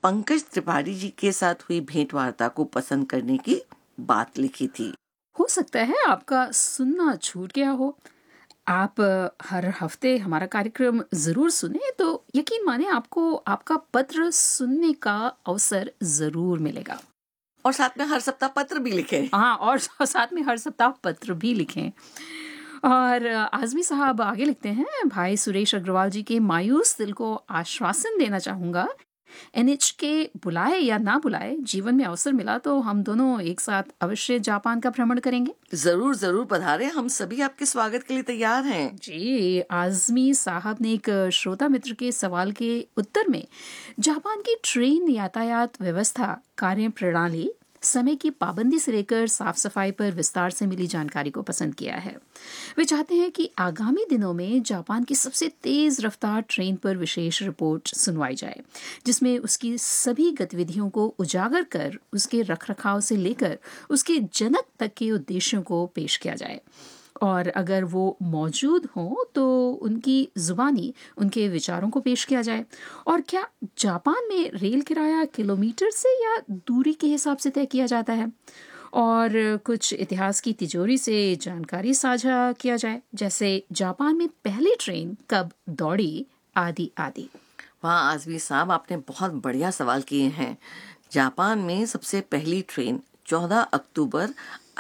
पंकज त्रिपाठी जी के साथ हुई भेंट वार्ता को पसंद करने की बात लिखी थी। हो सकता है आपका सुनना छूट गया हो। आप हर हफ्ते हमारा कार्यक्रम जरूर सुने तो यकीन माने आपको आपका पत्र सुनने का अवसर जरूर मिलेगा। और साथ में हर सप्ताह पत्र भी लिखें। हाँ, और साथ में हर सप्ताह पत्र भी लिखें। और आज़मी साहब आगे लिखते हैं, भाई सुरेश अग्रवाल जी के मायूस दिल को आश्वासन देना चाहूँगा, NHK बुलाए या ना बुलाए, जीवन में अवसर मिला तो हम दोनों एक साथ अवश्य जापान का भ्रमण करेंगे। जरूर जरूर पधारें, हम सभी आपके स्वागत के लिए तैयार हैं। जी, आज़मी साहब ने एक श्रोता मित्र के सवाल के उत्तर में जापान की ट्रेन यातायात व्यवस्था, कार्य प्रणाली, समय की पाबंदी से लेकर साफ सफाई पर विस्तार से मिली जानकारी को पसंद किया है। वे चाहते हैं कि आगामी दिनों में जापान की सबसे तेज रफ्तार ट्रेन पर विशेष रिपोर्ट सुनवाई जाए, जिसमें उसकी सभी गतिविधियों को उजागर कर उसके रखरखाव से लेकर उसके जनक तक के उद्देश्यों को पेश किया जाए, और अगर वो मौजूद हों तो उनकी जुबानी उनके विचारों को पेश किया जाए। और क्या जापान में रेल किराया किलोमीटर से या दूरी के हिसाब से तय किया जाता है, और कुछ इतिहास की तिजोरी से जानकारी साझा किया जाए, जैसे जापान में पहली ट्रेन कब दौड़ी, आदि आदि। वाह आज़मी साहब, आपने बहुत बढ़िया सवाल किए हैं। जापान में सबसे पहली ट्रेन 14 अक्टूबर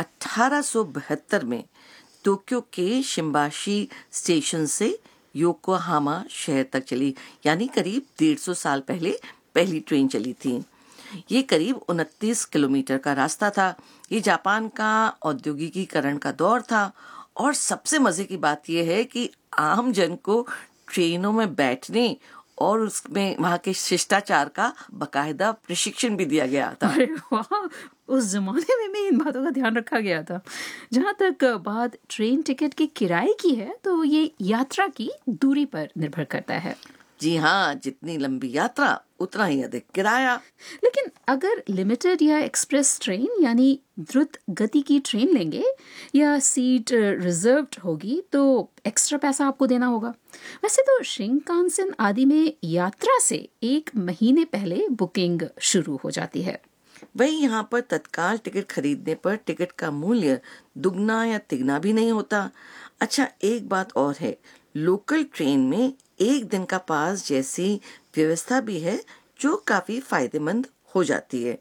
1872 में टोक्यो के शिम्बाशी स्टेशन से योकोहामा शहर तक चली, यानी करीब 150 साल पहले पहली ट्रेन चली थी। ये करीब 29 किलोमीटर का रास्ता था। ये जापान का औद्योगिकीकरण का दौर था, और सबसे मजे की बात यह है कि आम जन को ट्रेनों में बैठने और उसमें वहाँ के शिष्टाचार का बकायदा प्रशिक्षण भी दिया गया था। अरे वाह, उस जमाने में भी इन बातों का ध्यान रखा गया था। जहाँ तक बात ट्रेन टिकट के किराए की है तो ये यात्रा की दूरी पर निर्भर करता है। जी हाँ, जितनी लंबी यात्रा उतना ही अधिक किराया। लेकिन अगर लिमिटेड या एक्सप्रेस ट्रेन यानी द्रुत गति की ट्रेन लेंगे या सीट रिजर्व्ड होगी तो एक्स्ट्रा पैसा आपको देना होगा। वैसे तो शिंकानसेन आदि में यात्रा से 1 महीने पहले बुकिंग शुरू हो जाती है। वही यहाँ पर तत्काल टिकट खरीदने पर टिकट का मूल्य दुगना या तिगना भी नहीं होता। अच्छा, एक बात और है, लोकल ट्रेन में एक दिन का पास जैसी व्यवस्था भी है, जो काफी फायदेमंद हो जाती है।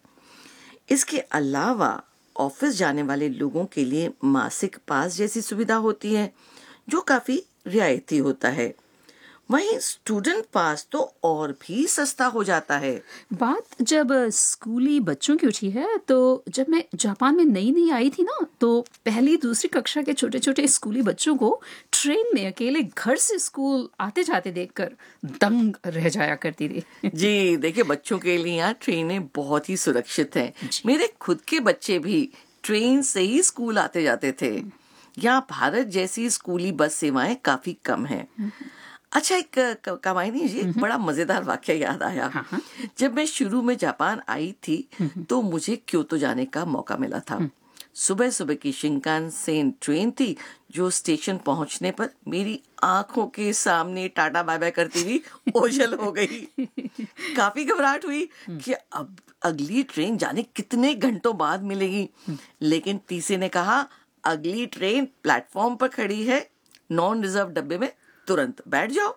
इसके अलावा ऑफिस जाने वाले लोगों के लिए मासिक पास जैसी सुविधा होती है, जो काफी रियायती होता है। वहीं स्टूडेंट पास तो और भी सस्ता हो जाता है। बात जब स्कूली बच्चों की उठी है तो जब मैं जापान में नई आई थी ना, तो पहली दूसरी कक्षा के छोटे छोटे स्कूली बच्चों को ट्रेन में अकेले घर से स्कूल आते जाते देखकर दंग रह जाया करती थी। जी देखिए, बच्चों के लिए यहाँ ट्रेनें बहुत ही सुरक्षित हैं। मेरे खुद के बच्चे भी ट्रेन से ही स्कूल आते जाते थे। यहाँ भारत जैसी स्कूली बस सेवाएं काफी कम हैं। अच्छा, एक कमाई जी, बड़ा मजेदार वाक्य याद आया। हाँ। जब मैं शुरू में जापान आई थी तो मुझे क्योतो जाने का मौका मिला था। सुबह सुबह की शिंकानसेन ट्रेन थी, जो स्टेशन पहुंचने पर मेरी आंखों के सामने टाटा बाय बाय करती हुई ओझल हो गई। काफी घबराहट हुई कि अब अगली ट्रेन जाने कितने घंटों बाद मिलेगी, लेकिन टीसी ने कहा अगली ट्रेन प्लेटफॉर्म पर खड़ी है, नॉन रिजर्व डब्बे में तुरंत बैठ जाओ।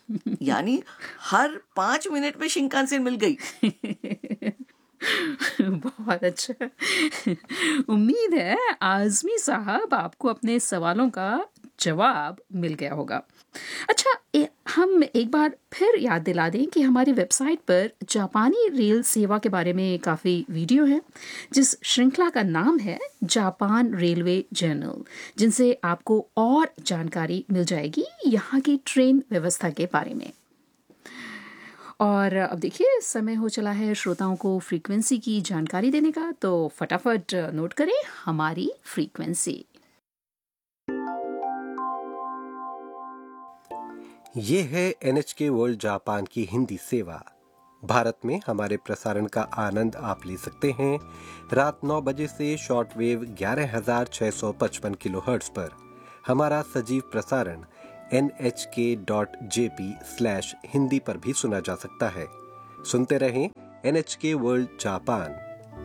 यानी हर 5 मिनट में शिंकानसेन मिल गई। बहुत अच्छा। उम्मीद है आज़मी साहब आपको अपने सवालों का जवाब मिल गया होगा। अच्छा, हम एक बार फिर याद दिला दें कि हमारी वेबसाइट पर जापानी रेल सेवा के बारे में काफ़ी वीडियो हैं, जिस श्रृंखला का नाम है जापान रेलवे जर्नल, जिनसे आपको और जानकारी मिल जाएगी यहाँ की ट्रेन व्यवस्था के बारे में। और अब देखिए, समय हो चला है श्रोताओं को फ्रीक्वेंसी की जानकारी देने का, तो फटाफट नोट करें हमारी फ्रीक्वेंसी। ये है NHK वर्ल्ड जापान की हिंदी सेवा। भारत में हमारे प्रसारण का आनंद आप ले सकते हैं रात 9 बजे से शॉर्टवेव 11,655 किलोहर्ट्ज पर। हमारा सजीव प्रसारण nhk.jp/hindi पर भी सुना जा सकता है। सुनते रहें NHK वर्ल्ड जापान।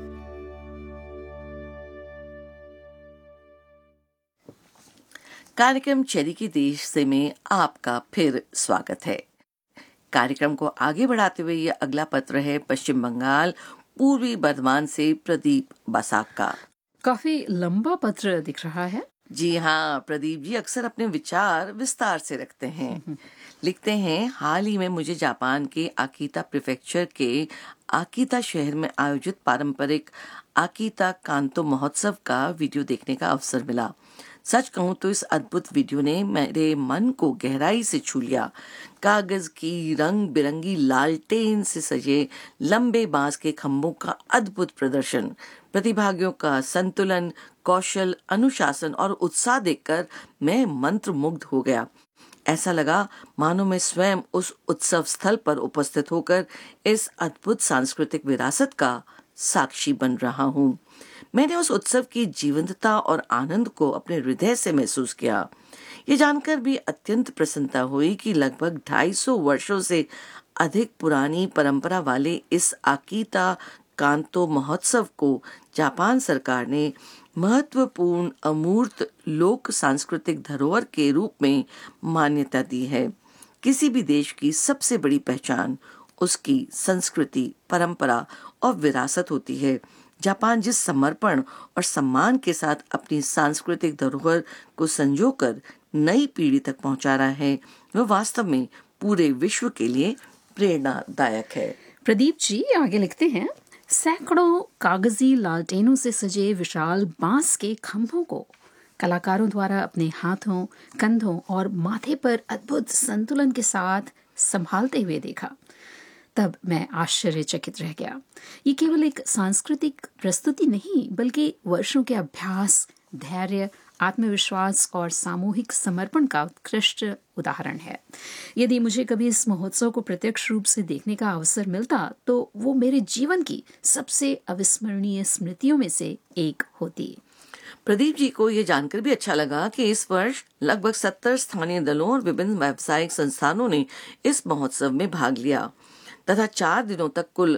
कार्यक्रम चेरी के देश से में आपका फिर स्वागत है। कार्यक्रम को आगे बढ़ाते हुए ये अगला पत्र है पश्चिम बंगाल पूर्वी बर्धमान से प्रदीप बसाक का। काफी लंबा पत्र दिख रहा है। जी हाँ, प्रदीप जी अक्सर अपने विचार विस्तार से रखते हैं। लिखते हैं, हाल ही में मुझे जापान के आकीता प्रीफेक्चर के आकीता शहर में आयोजित पारंपरिक आकीता कांतो महोत्सव का वीडियो देखने का अवसर मिला। सच कहूं तो इस अद्भुत वीडियो ने मेरे मन को गहराई से छू लिया। कागज की रंग बिरंगी लालटेन से सजे लंबे बांस के खंभों का अद्भुत प्रदर्शन, प्रतिभागियों का संतुलन, कौशल, अनुशासन और उत्साह देखकर मैं मंत्रमुग्ध हो गया। ऐसा लगा मानो मैं स्वयं उस उत्सव स्थल पर उपस्थित होकर इस अद्भुत सांस्कृतिक विरासत का साक्षी बन रहा हूँ। मैंने उस उत्सव की जीवंतता और आनंद को अपने हृदय से महसूस किया। ये जानकर भी अत्यंत प्रसन्नता हुई कि लगभग 250 वर्षों से अधिक पुरानी परंपरा वाले इस आकीता कांतो महोत्सव को जापान सरकार ने महत्वपूर्ण अमूर्त लोक सांस्कृतिक धरोहर के रूप में मान्यता दी है। किसी भी देश की सबसे बड़ी पहचान उसकी संस्कृति, परंपरा और विरासत होती है। जापान जिस समर्पण और सम्मान के साथ अपनी सांस्कृतिक धरोहर को संजोकर नई पीढ़ी तक पहुंचा रहा है, वह वास्तव में पूरे विश्व के लिए प्रेरणादायक है। प्रदीप जी आगे लिखते हैं, सैकड़ों कागजी लालटेनों से सजे विशाल बांस के खंभों को कलाकारों द्वारा अपने हाथों, कंधों और माथे पर अद्भुत संतुलन के साथ संभालते हुए देखा। तब मैं आश्चर्यचकित रह गया। ये केवल एक सांस्कृतिक प्रस्तुति नहीं, बल्कि वर्षों के अभ्यास, धैर्य, आत्मविश्वास और सामूहिक समर्पण का उत्कृष्ट उदाहरण है। यदि मुझे कभी इस महोत्सव को प्रत्यक्ष रूप से देखने का अवसर मिलता तो वो मेरे जीवन की सबसे अविस्मरणीय स्मृतियों में से एक होती। प्रदीप जी को ये जानकर भी अच्छा लगा कि इस वर्ष लगभग 70 स्थानीय दलों और विभिन्न व्यावसायिक संस्थानों ने इस महोत्सव में भाग लिया तथा 4 दिनों तक कुल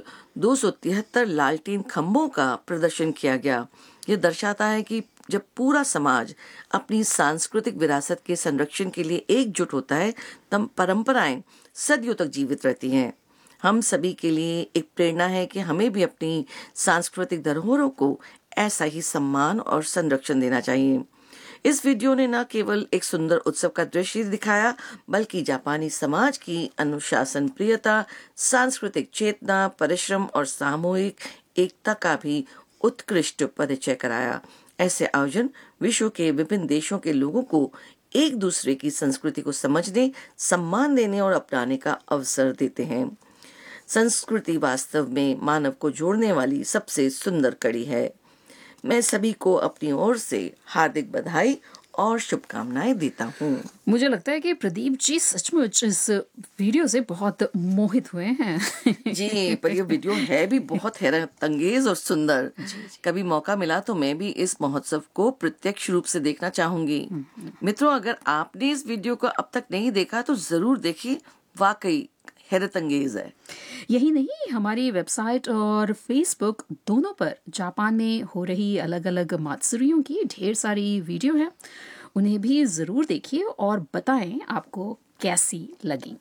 273 लालटेन खंभों का प्रदर्शन किया गया। यह दर्शाता है कि जब पूरा समाज अपनी सांस्कृतिक विरासत के संरक्षण के लिए एकजुट होता है, तब परंपराएं सदियों तक जीवित रहती हैं। हम सभी के लिए एक प्रेरणा है कि हमें भी अपनी सांस्कृतिक धरोहरों को ऐसा ही सम्मान और संरक्षण देना चाहिए। इस वीडियो ने न केवल एक सुंदर उत्सव का दृश्य दिखाया, बल्कि जापानी समाज की अनुशासन प्रियता, सांस्कृतिक चेतना, परिश्रम और सामूहिक एकता का भी उत्कृष्ट परिचय कराया। ऐसे आयोजन विश्व के विभिन्न देशों के लोगों को एक दूसरे की संस्कृति को समझने, सम्मान देने और अपनाने का अवसर देते हैं। संस्कृति वास्तव में मानव को जोड़ने वाली सबसे सुंदर कड़ी है। मैं सभी को अपनी ओर से हार्दिक बधाई और शुभकामनाएं देता हूँ। मुझे लगता है कि प्रदीप जी सचमुच इस वीडियो से बहुत मोहित हुए हैं। जी, पर ये वीडियो है भी बहुत हैरत अंगेज और सुंदर। कभी मौका मिला तो मैं भी इस महोत्सव को प्रत्यक्ष रूप से देखना चाहूंगी। मित्रों, अगर आपने इस वीडियो को अब तक नहीं देखा तो जरूर देखिए, वाकई हैरत अंगेज है। यही नहीं, हमारी वेबसाइट और फेसबुक दोनों पर जापान में हो रही अलग अलग मात्सुरियों की ढेर सारी वीडियो हैं। उन्हें भी ज़रूर देखिए और बताएं आपको कैसी लगी।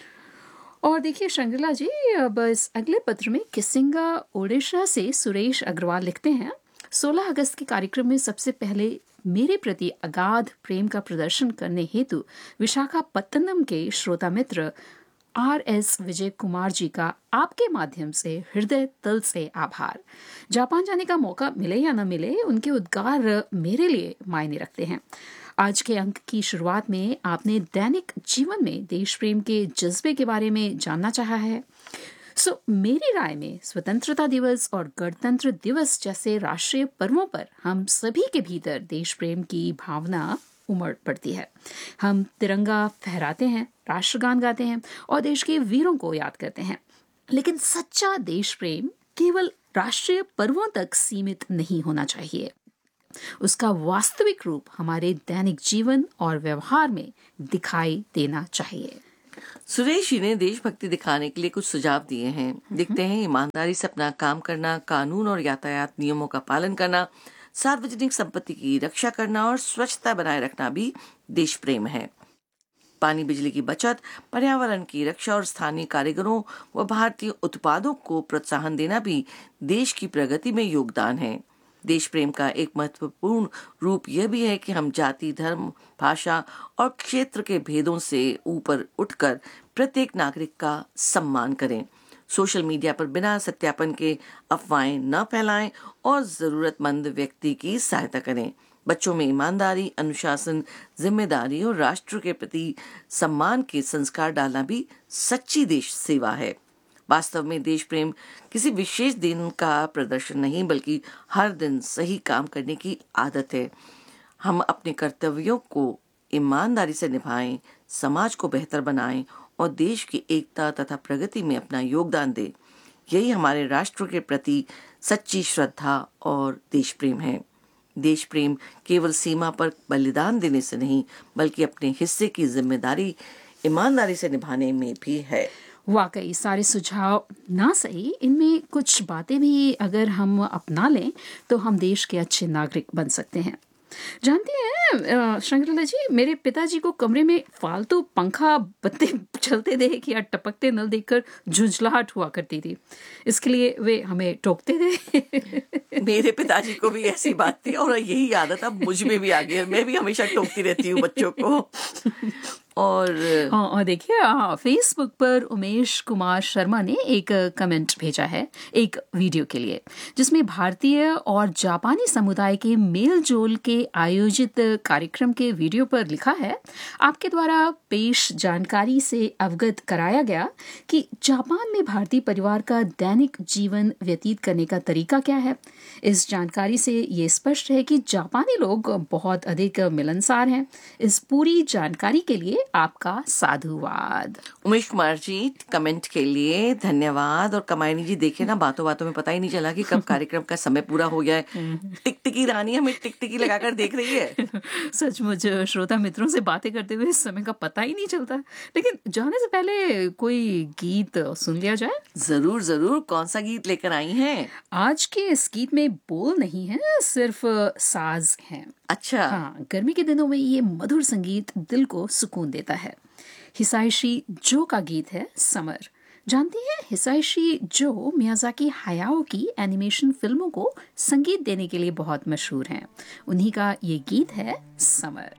और देखिए श्रृंगला जी, अब इस अगले पत्र में किसिंगा ओडिशा से सुरेश अग्रवाल लिखते हैं, 16 अगस्त के कार्यक्रम में सबसे पहले मेरे प्रति अगाध प्रेम का प्रदर्शन करने हेतु विशाखापत्तनम के श्रोता मित्र RS विजय कुमार जी का आपके माध्यम से हृदय तल से आभार। जापान जाने का मौका मिले या न मिले, उनके उद्गार मेरे लिए मायने रखते हैं। आज के अंक की शुरुआत में आपने दैनिक जीवन में देश प्रेम के जज्बे के बारे में जानना चाहा है। मेरी राय में स्वतंत्रता दिवस और गणतंत्र दिवस जैसे राष्ट्रीय पर्वों पर हम सभी के भीतर देश प्रेम की भावना उमड़ पड़ती है। हम तिरंगा फहराते हैं, राष्ट्रगान गाते हैं और देश के वीरों को याद करते हैं। लेकिन सच्चा देश प्रेम केवल राष्ट्रीय पर्वों तक सीमित नहीं होना चाहिए। उसका वास्तविक रूप हमारे दैनिक जीवन और व्यवहार में दिखाई देना चाहिए। सुरेश जी ने देशभक्ति दिखाने के लिए कुछ सुझाव दिए हैं। दिखते हैं ईमानदारी से अपना काम करना, कानून और यातायात नियमों का पालन करना, सार्वजनिक संपत्ति की रक्षा करना और स्वच्छता बनाए रखना भी देश प्रेम है। पानी बिजली की बचत, पर्यावरण की रक्षा और स्थानीय कारीगरों व भारतीय उत्पादों को प्रोत्साहन देना भी देश की प्रगति में योगदान है। देश प्रेम का एक महत्वपूर्ण रूप यह भी है कि हम जाति, धर्म, भाषा और क्षेत्र के भेदों से ऊपर उठकर प्रत्येक नागरिक का सम्मान करें। सोशल मीडिया पर बिना सत्यापन के अफवाहें न फैलाएं और जरूरतमंद व्यक्ति की सहायता करें। बच्चों में ईमानदारी, अनुशासन, जिम्मेदारी और राष्ट्र के प्रति सम्मान के संस्कार डालना भी सच्ची देश सेवा है। वास्तव में देश प्रेम किसी विशेष दिन का प्रदर्शन नहीं, बल्कि हर दिन सही काम करने की आदत है। हम अपने कर्तव्यों को ईमानदारी से निभाएं, समाज को बेहतर बनाएं और देश की एकता तथा प्रगति में अपना योगदान दें। यही हमारे राष्ट्र के प्रति सच्ची श्रद्धा और देश प्रेम है। देश प्रेम केवल सीमा पर बलिदान देने से नहीं, बल्कि अपने हिस्से की जिम्मेदारी ईमानदारी से निभाने में भी है। वाकई सारे सुझाव ना सही, इनमें कुछ बातें भी अगर हम अपना लें तो हम देश के अच्छे नागरिक बन सकते हैं। जानते हैं शंकरला जी, मेरे पिताजी को कमरे में फालतू पंखा, बत्ती चलते देख या टपकते नल देखकर झुंझलाहट हुआ करती थी। इसके लिए वे हमें टोकते थे। मेरे पिताजी को भी ऐसी बात थी और यही आदत अब मुझ में भी आ गई है। मैं भी हमेशा टोकती रहती हूँ बच्चों को। और देखिए फेसबुक पर उमेश कुमार शर्मा ने एक कमेंट भेजा है एक वीडियो के लिए, जिसमें भारतीय और जापानी समुदाय के मेल जोल के आयोजित कार्यक्रम के वीडियो पर लिखा है, आपके द्वारा पेश जानकारी से अवगत कराया गया कि जापान में भारतीय परिवार का दैनिक जीवन व्यतीत करने का तरीका क्या है। इस जानकारी से ये स्पष्ट है कि जापानी लोग बहुत अधिक मिलनसार हैं। इस पूरी जानकारी के लिए आपका साधुवाद। उमेश कुमार जी, कमेंट के लिए धन्यवाद। और कमायनी जी, देखिए ना, बातों बातों में पता ही नहीं चला कि कब कार्यक्रम का समय पूरा हो गया है। टिकटिकी रानी हमें टिकटिकी लगाकर देख रही है। सचमुच श्रोता मित्रों से बातें करते हुए समय का पता ही नहीं चलता। लेकिन जाने से पहले कोई गीत सुन लिया जाए। जरूर जरूर। कौन सा गीत लेकर आई हैं? आज के इस गीत में बोल नहीं है, सिर्फ साज हैं। अच्छा। हाँ, गर्मी के दिनों में ये मधुर संगीत दिल को सुकून देता है। हिसाइशी जो का गीत है समर। जानती हैं, हिसाइशी जो मियाज़ाकी हायाओ की एनिमेशन फिल्मों को संगीत देने के लिए बहुत मशहूर हैं। उन्हीं का ये गीत है समर।